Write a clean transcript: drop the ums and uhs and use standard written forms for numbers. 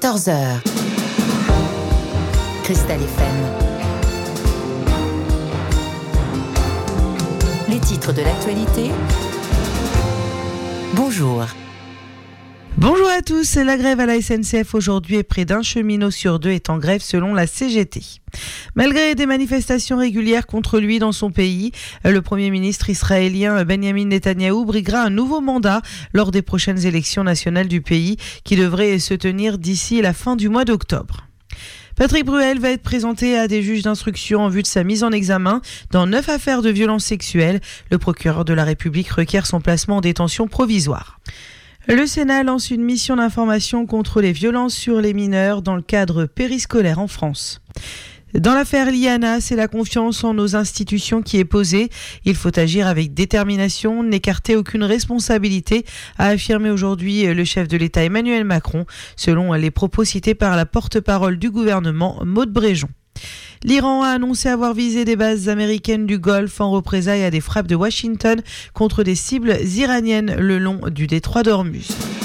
14h. Cristal FM. Les titres de l'actualité. Bonjour. Bonjour à tous, la grève à la SNCF aujourd'hui et près d'un cheminot sur deux est en grève selon la CGT. Malgré des manifestations régulières contre lui dans son pays, le Premier ministre israélien Benjamin Netanyahou briguera un nouveau mandat lors des prochaines élections nationales du pays qui devraient se tenir d'ici la fin du mois d'octobre. Patrick Bruel va être présenté à des juges d'instruction en vue de sa mise en examen dans 9 affaires de violences sexuelles. Le procureur de la République requiert son placement en détention provisoire. Le Sénat lance une mission d'information contre les violences sur les mineurs dans le cadre périscolaire en France. Dans l'affaire Liana, c'est la confiance en nos institutions qui est posée. Il faut agir avec détermination, n'écarter aucune responsabilité, a affirmé aujourd'hui le chef de l'État Emmanuel Macron, selon les propos cités par la porte-parole du gouvernement, Maud Bréjon. L'Iran a annoncé avoir visé des bases américaines du Golfe en représailles à des frappes de Washington contre des cibles iraniennes le long du détroit d'Ormuz.